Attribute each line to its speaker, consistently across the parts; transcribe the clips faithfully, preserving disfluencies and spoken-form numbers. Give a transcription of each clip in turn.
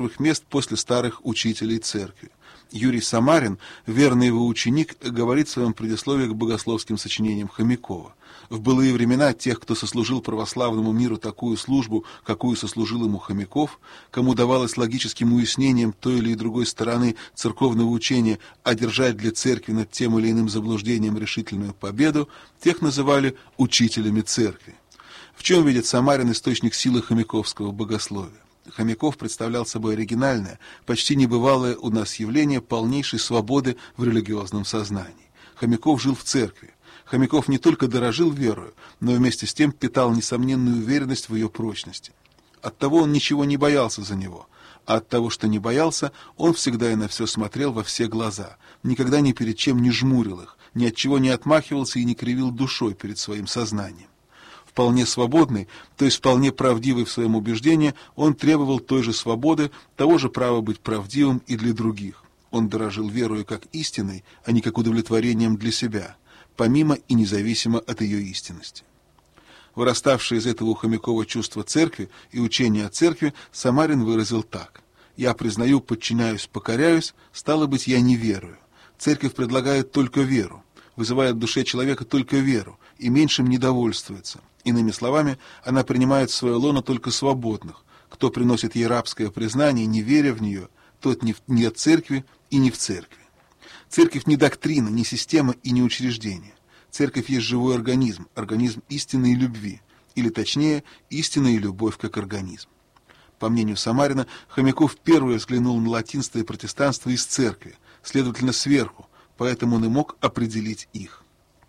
Speaker 1: мест после старых учителей церкви. Юрий Самарин, верный его ученик, говорит в своем предисловии к богословским сочинениям Хомякова: «В былые времена тех, кто сослужил православному миру такую службу, какую сослужил ему Хомяков, кому давалось логическим уяснением той или другой стороны церковного учения одержать для церкви над тем или иным заблуждением решительную победу, тех называли учителями церкви». В чем видит Самарин источник силы хомяковского богословия? Хомяков представлял собой оригинальное, почти небывалое у нас явление полнейшей свободы в религиозном сознании. Хомяков жил в церкви. Хомяков не только дорожил верою, но вместе с тем питал несомненную уверенность в ее прочности. Оттого он ничего не боялся за него, а от того, что не боялся, он всегда и на все смотрел во все глаза, никогда ни перед чем не жмурил их, ни от чего не отмахивался и не кривил душой перед своим сознанием. Вполне свободный, то есть вполне правдивый в своем убеждении, он требовал той же свободы, того же права быть правдивым и для других. Он дорожил верою как истиной, а не как удовлетворением для себя, помимо и независимо от ее истинности. Выраставшее из этого у Хомякова чувство церкви и учение о церкви Самарин выразил так: «Я признаю, подчиняюсь, покоряюсь, стало быть, я не верую. Церковь предлагает только веру, вызывает в душе человека только веру и меньшим не довольствуется. Иными словами, она принимает в свое лоно только свободных. Кто приносит ей рабское признание, не веря в нее, тот не, в, не от церкви и не в церкви. Церковь не доктрина, не система и не учреждение. Церковь есть живой организм, организм истины и любви, или точнее, истина и любовь как организм». По мнению Самарина, Хомяков первый взглянул на латинство и протестанство из церкви, следовательно, сверху, поэтому он и мог определить их.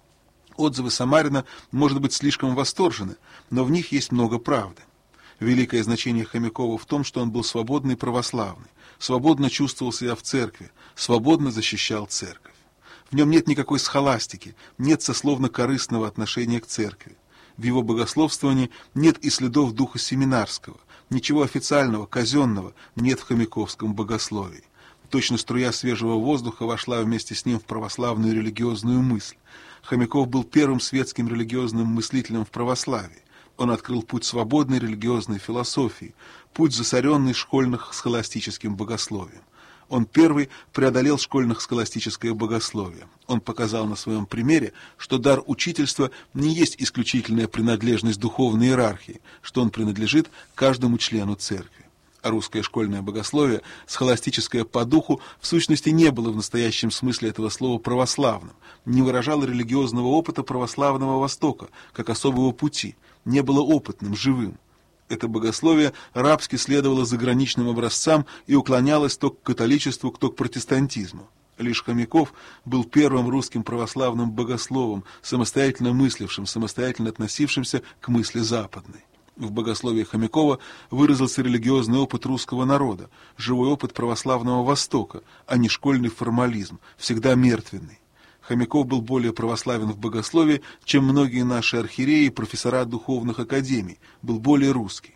Speaker 1: Отзывы Самарина, может быть, слишком восторжены, но в них есть много правды. Великое значение Хомякова в том, что он был свободный и православный, свободно чувствовал себя в церкви, свободно защищал церковь. В нем нет никакой схоластики, нет сословно-корыстного отношения к церкви. В его богословствовании нет и следов духа семинарского, ничего официального, казенного нет в хомяковском богословии. Точно струя свежего воздуха вошла вместе с ним в православную религиозную мысль. Хомяков был первым светским религиозным мыслителем в православии. Он открыл путь свободной религиозной философии, путь, засоренный школьно-схоластическим богословием. Он первый преодолел школьно-схоластическое богословие. Он показал на своем примере, что дар учительства не есть исключительная принадлежность духовной иерархии, что он принадлежит каждому члену церкви. А русское школьное богословие, схоластическое по духу, в сущности не было в настоящем смысле этого слова православным, не выражало религиозного опыта православного Востока, как особого пути, не было опытным, живым. Это богословие рабски следовало заграничным образцам и уклонялось то к католичеству, то к протестантизму. Лишь Хомяков был первым русским православным богословом, самостоятельно мыслившим, самостоятельно относившимся к мысли западной. В богословии Хомякова выразился религиозный опыт русского народа, живой опыт православного Востока, а не школьный формализм, всегда мертвенный. Хомяков был более православен в богословии, чем многие наши архиереи и профессора духовных академий, был более русский.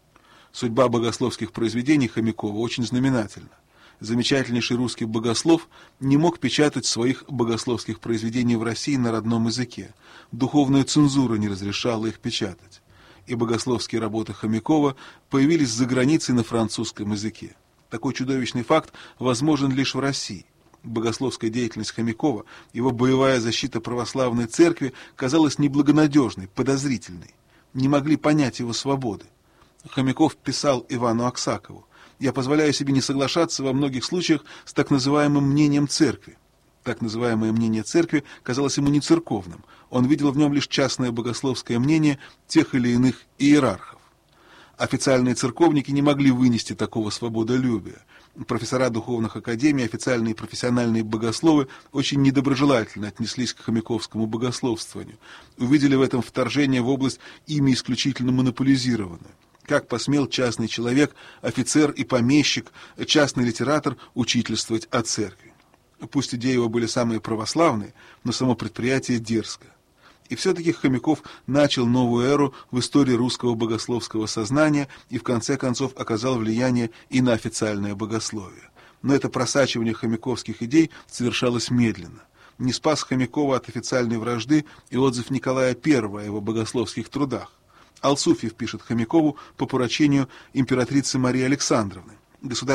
Speaker 1: Судьба богословских произведений Хомякова очень знаменательна. Замечательнейший русский богослов не мог печатать своих богословских произведений в России на родном языке. Духовная цензура не разрешала их печатать. И богословские работы Хомякова появились за границей на французском языке. Такой чудовищный факт возможен лишь в России. Богословская деятельность Хомякова, его боевая защита православной церкви казалась неблагонадежной, подозрительной. Не могли понять его свободы. Хомяков писал Ивану Аксакову: «Я позволяю себе не соглашаться во многих случаях с так называемым мнением церкви». Так называемое мнение церкви казалось ему не церковным, он видел в нем лишь частное богословское мнение тех или иных иерархов. Официальные церковники не могли вынести такого свободолюбия. Профессора духовных академий, официальные и профессиональные богословы очень недоброжелательно отнеслись к хомяковскому богословствованию, увидели в этом вторжение в область ими исключительно монополизированную. Как посмел частный человек, офицер и помещик, частный литератор учительствовать о церкви? Пусть идеи его были самые православные, но само предприятие дерзко. И все-таки Хомяков начал новую эру в истории русского богословского сознания и в конце концов оказал влияние и на официальное богословие. Но это просачивание хомяковских идей совершалось медленно. Не спас Хомякова от официальной вражды и отзыв Николая Первого о его богословских трудах. Алсуфьев пишет Хомякову по поручению императрицы Марии Александровны: Государственная